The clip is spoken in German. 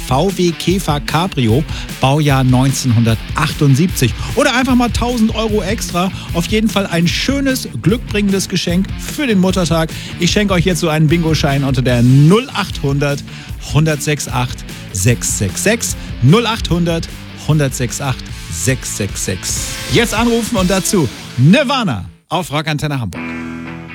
VW Käfer Cabrio, Baujahr 1978. Oder einfach mal 1.000 Euro extra. Auf jeden Fall ein schönes, glückbringendes Geschenk für den Muttertag. Ich schenke euch jetzt so einen Bingo-Schein unter der 0800 168 666. 0800 168 666. Jetzt anrufen und dazu Nirvana auf Rockantenne Hamburg.